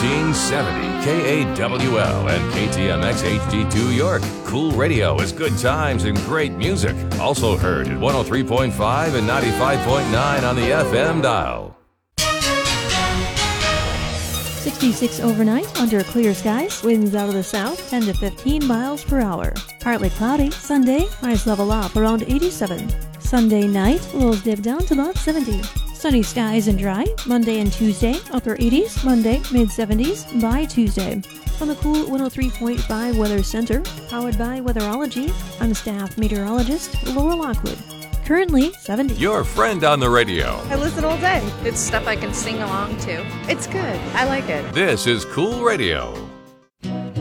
1470 KAWL and KTMX HD2 York. Cool radio is good times and great music. Also heard at 103.5 and 95.9 on the FM dial. 66 overnight under clear skies. Winds out of the south 10 to 15 miles per hour. Partly cloudy. Sunday, highs level up around 87. Sunday night, lows dip down to about 70. Sunny skies and dry. Monday and Tuesday, upper 80s. Monday, mid 70s by Tuesday. From the Cool 103.5 Weather Center, powered by Weatherology, I'm staff meteorologist Laura Lockwood. Currently 70. Your friend on the radio. I listen all day. It's stuff I can sing along to. It's good. I like it. This is Cool Radio.